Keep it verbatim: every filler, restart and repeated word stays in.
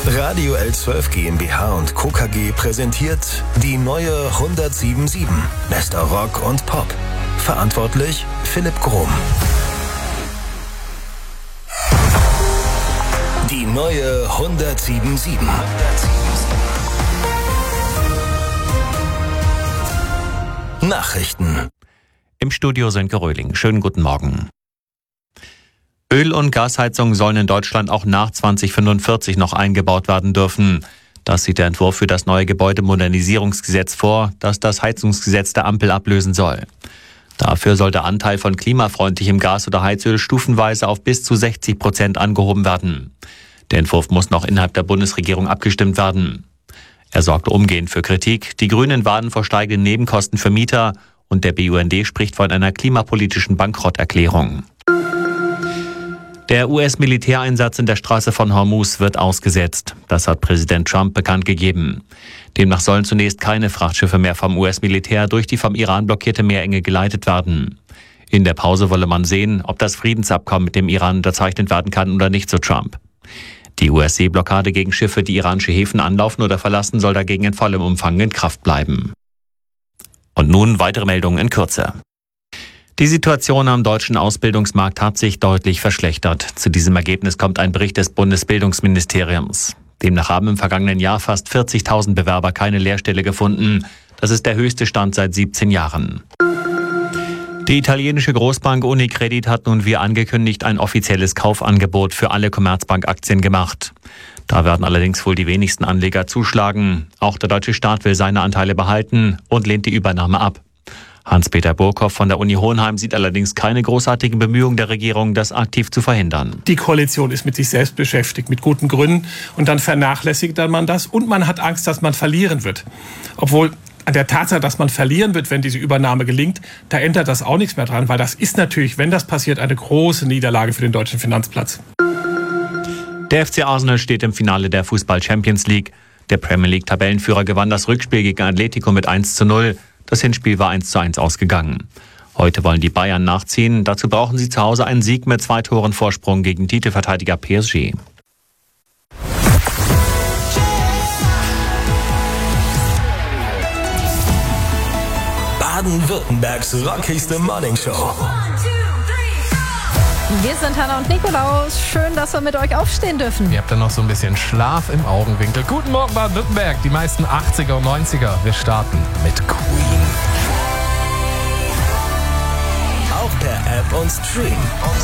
Radio L zwölf GmbH und Co. K G präsentiert die neue hundertsieben Komma sieben. Bester Rock und Pop. Verantwortlich Philipp Grohm. Die neue hundertsieben Komma sieben. Nachrichten. Im Studio Sönke Röhling. Schönen guten Morgen. Öl- und Gasheizungen sollen in Deutschland auch nach zwanzig fünfundvierzig noch eingebaut werden dürfen. Das sieht der Entwurf für das neue Gebäudemodernisierungsgesetz vor, das das Heizungsgesetz der Ampel ablösen soll. Dafür soll der Anteil von klimafreundlichem Gas oder Heizöl stufenweise auf bis zu sechzig Prozent angehoben werden. Der Entwurf muss noch innerhalb der Bundesregierung abgestimmt werden. Er sorgte umgehend für Kritik. Die Grünen warnen vor steigenden Nebenkosten für Mieter und der B U N D spricht von einer klimapolitischen Bankrotterklärung. Der U S-Militäreinsatz in der Straße von Hormuz wird ausgesetzt. Das hat Präsident Trump bekannt gegeben. Demnach sollen zunächst keine Frachtschiffe mehr vom U S-Militär durch die vom Iran blockierte Meerenge geleitet werden. In der Pause wolle man sehen, ob das Friedensabkommen mit dem Iran unterzeichnet werden kann oder nicht, so Trump. Die U S-Seeblockade gegen Schiffe, die iranische Häfen anlaufen oder verlassen, soll dagegen in vollem Umfang in Kraft bleiben. Und nun weitere Meldungen in Kürze. Die Situation am deutschen Ausbildungsmarkt hat sich deutlich verschlechtert. Zu diesem Ergebnis kommt ein Bericht des Bundesbildungsministeriums. Demnach haben im vergangenen Jahr fast vierzigtausend Bewerber keine Lehrstelle gefunden. Das ist der höchste Stand seit siebzehn Jahren. Die italienische Großbank Unicredit hat nun wie angekündigt ein offizielles Kaufangebot für alle Commerzbank-Aktien gemacht. Da werden allerdings wohl die wenigsten Anleger zuschlagen. Auch der deutsche Staat will seine Anteile behalten und lehnt die Übernahme ab. Hans-Peter Burkhoff von der Uni Hohenheim sieht allerdings keine großartigen Bemühungen der Regierung, das aktiv zu verhindern. Die Koalition ist mit sich selbst beschäftigt, mit guten Gründen. Und dann vernachlässigt man das. Und man hat Angst, dass man verlieren wird. Obwohl an der Tatsache, dass man verlieren wird, wenn diese Übernahme gelingt, da ändert das auch nichts mehr dran. Weil das ist natürlich, wenn das passiert, eine große Niederlage für den deutschen Finanzplatz. Der F C Arsenal steht im Finale der Fußball-Champions League. Der Premier League-Tabellenführer gewann das Rückspiel gegen Atletico mit eins zu null. Das Hinspiel war eins zu eins ausgegangen. Heute wollen die Bayern nachziehen. Dazu brauchen sie zu Hause einen Sieg mit zwei Toren Vorsprung gegen Titelverteidiger P S G. Baden-Württembergs rockigste Morningshow. Wir sind Hanna und Nikolaus. Schön, dass wir mit euch aufstehen dürfen. Ihr habt dann noch so ein bisschen Schlaf im Augenwinkel. Guten Morgen, Baden-Württemberg. Die meisten achtziger und neunziger. Wir starten mit Queen. Auch per App und Stream.